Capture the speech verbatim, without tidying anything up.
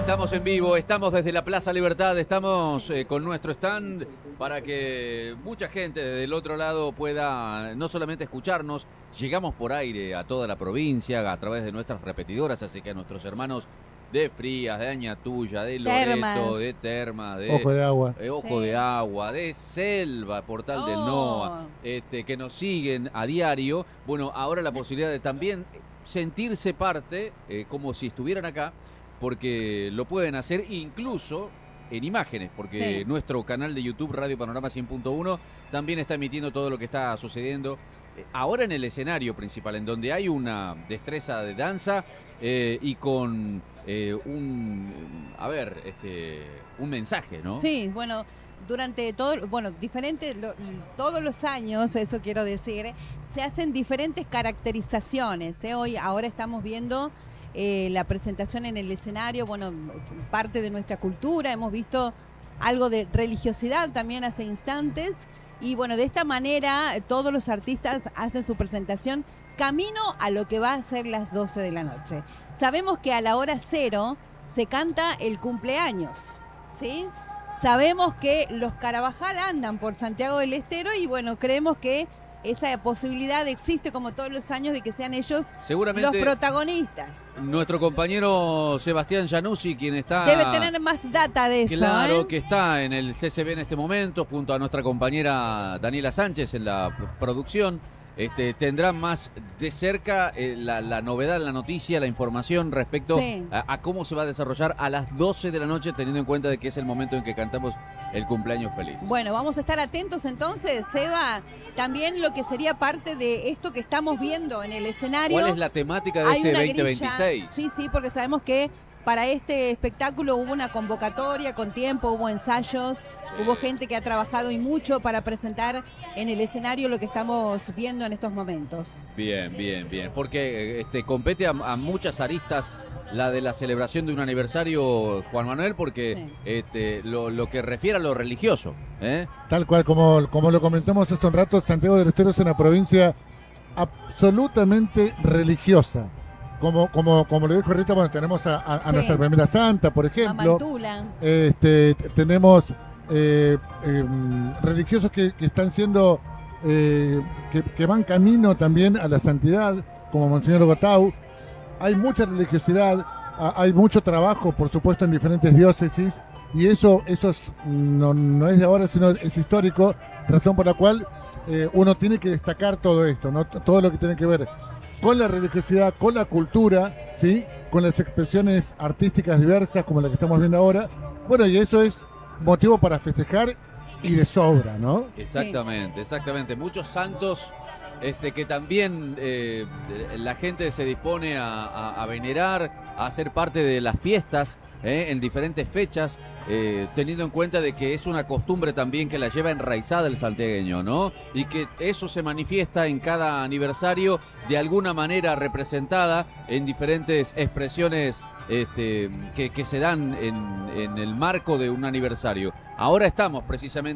Estamos en vivo, estamos desde la Plaza Libertad, estamos eh, con nuestro stand para que mucha gente desde el otro lado pueda no solamente escucharnos, llegamos por aire a toda la provincia a través de nuestras repetidoras, así que a nuestros hermanos de Frías, de Añatuya, de Loreto, Termas. de Termas, de Ojo de Agua, eh, Ojo Sí. de Agua, de Selva, Portal del Oh. Noa, este, que nos siguen a diario. Bueno, ahora la posibilidad de también sentirse parte, eh, como si estuvieran acá, porque lo pueden hacer incluso en imágenes, porque Sí. nuestro canal de YouTube, Radio Panorama cien punto uno, también está emitiendo todo lo que está sucediendo eh, ahora en el escenario principal, en donde hay una destreza de danza eh, y con eh, un, a ver, este, un mensaje, ¿no? Sí, bueno, durante todo, bueno, diferentes, lo- todos los años, eso quiero decir, se hacen diferentes caracterizaciones. ¿eh? Hoy, ahora estamos viendo eh, la presentación en el escenario, bueno, parte de nuestra cultura, hemos visto algo de religiosidad también hace instantes, y bueno, de esta manera todos los artistas hacen su presentación camino a lo que va a ser las doce de la noche. Sabemos que a la hora cero se canta el cumpleaños, ¿sí? Sabemos que los Carabajal andan por Santiago del Estero y bueno, creemos que esa posibilidad existe como todos los años de que sean ellos los Seguramente protagonistas. nuestro compañero Sebastián Januzzi, quien está... Debe tener más data de eso, Claro, ¿eh? que está en el C C B en este momento, junto a nuestra compañera Daniela Sánchez en la p- producción. Este, tendrá más de cerca eh, la, la novedad, la noticia, la información respecto Sí. a, a cómo se va a desarrollar a las doce de la noche, teniendo en cuenta de que es el momento en que cantamos el cumpleaños feliz. Bueno, vamos a estar atentos entonces, Seba, también lo que sería parte de esto que estamos viendo en el escenario. ¿Cuál es la temática de Hay este una veinte grilla. veintiséis? Sí, sí, porque sabemos que para este espectáculo hubo una convocatoria con tiempo, hubo ensayos, hubo gente que ha trabajado y mucho para presentar en el escenario lo que estamos viendo en estos momentos. Bien, bien, bien. Porque eh, este, compete a, a muchas aristas la de la celebración de un aniversario, Juan Manuel, porque Sí. este, lo, lo que refiere a lo religioso, ¿eh? tal cual como, como lo comentamos hace un rato, Santiago del Estero es una provincia absolutamente religiosa. Como, como, como lo dijo Rita, bueno, tenemos a, a- a Sí. nuestra primera santa, por ejemplo. Mamantula. Este, t- tenemos eh, em, religiosos que, que están siendo, eh, que, que van camino también a la santidad, como Monseñor Gotau. Hay mucha religiosidad, a- hay mucho trabajo, por supuesto, en diferentes diócesis, y eso, eso es- no, no es de ahora, sino es histórico, razón por la cual eh, uno tiene que destacar todo esto, ¿no? T- todo lo que tiene que ver con la religiosidad, con la cultura, ¿sí? Con las expresiones artísticas diversas como la que estamos viendo ahora. Bueno, y eso es motivo para festejar y de sobra, ¿no? Exactamente, exactamente. Muchos santos este, que también eh, la gente se dispone a, a- a venerar, a ser parte de las fiestas eh, en diferentes fechas, eh, teniendo en cuenta de que es una costumbre también que la lleva enraizada el santiagueño, ¿no? Y que eso se manifiesta en cada aniversario de alguna manera representada en diferentes expresiones este, que, que se dan en, en el marco de un aniversario. Ahora estamos precisamente